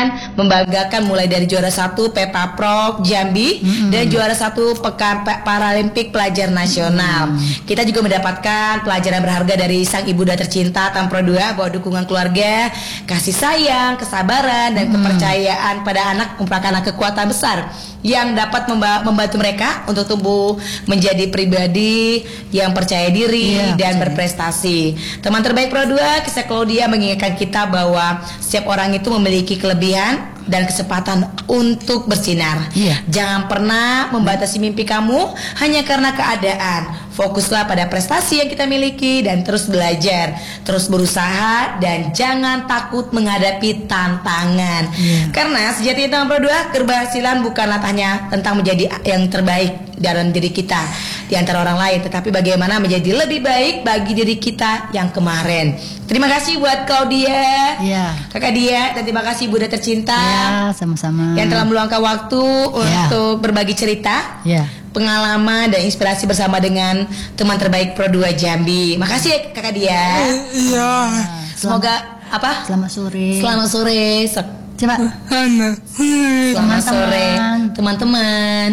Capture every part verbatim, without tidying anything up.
kemudian membanggakan mulai dari juara satu Pepaprov Jambi mm-hmm. dan juara satu Pekan Paralimpik Pelajar Nasional. Mm. Kita juga mendapatkan pelajaran berharga dari sang ibunda tercinta Tampro dua bahwa dukungan keluarga, kasih sayang, kesabaran dan mm. kepercayaan pada anak merupakan kekuatan besar yang dapat memba- membantu mereka untuk tumbuh menjadi pribadi yang percaya diri yeah, dan percaya. berprestasi. Teman terbaik Pro dua, kisah Claudia mengingatkan kita bahwa setiap orang itu memiliki kelebihan dan kesempatan untuk bersinar. Yeah. Jangan pernah membatasi mimpi kamu hanya karena keadaan. Fokuslah pada prestasi yang kita miliki dan terus belajar, terus berusaha dan jangan takut menghadapi tantangan. Yeah. Karena sejatinya Taman Pro dua, keberhasilan bukanlah hanya tentang menjadi yang terbaik dalam diri kita di antara orang lain, tetapi bagaimana menjadi lebih baik bagi diri kita yang kemarin. Terima kasih buat Claudia, yeah. Kakak Dia, dan terima kasih Bunda tercinta, yeah, sama-sama, yang telah meluangkan waktu yeah. untuk berbagi cerita. Yeah. Pengalaman dan inspirasi bersama dengan teman terbaik Pro dua Jambi. Makasih ya Kakak Dia. Iya. Semoga apa? Selamat sore. Selamat sore. Coba. Selamat sore teman-teman.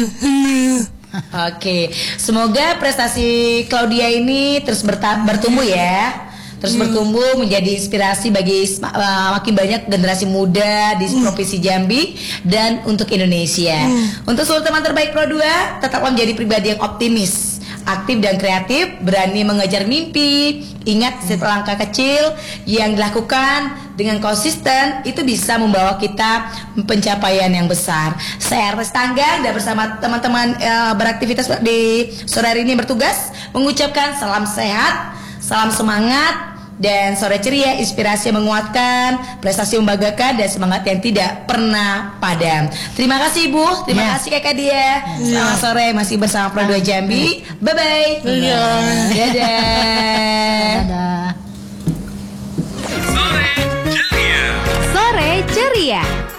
Oke, semoga prestasi Claudia ini terus berta- bertumbuh ya. Terus hmm. bertumbuh menjadi inspirasi bagi uh, makin banyak generasi muda di hmm. Provinsi Jambi dan untuk Indonesia. Hmm. Untuk seluruh teman terbaik Pro dua, tetaplah menjadi pribadi yang optimis, aktif dan kreatif, berani mengejar mimpi. Ingat, setiap langkah kecil yang dilakukan dengan konsisten itu bisa membawa kita pencapaian yang besar. Saya Ernest Tanggang dan bersama teman-teman uh, beraktivitas di sore hari ini bertugas mengucapkan salam sehat, salam semangat, dan sore ceria, inspirasi yang menguatkan, prestasi yang membanggakan, dan semangat yang tidak pernah padam. Terima kasih Ibu, terima yeah. kasih Kakak Dia. Yeah. Selamat sore, masih bersama Pro dua Jambi. Bye-bye. Dadah. Dadah. Sore ceria. Sore ceria.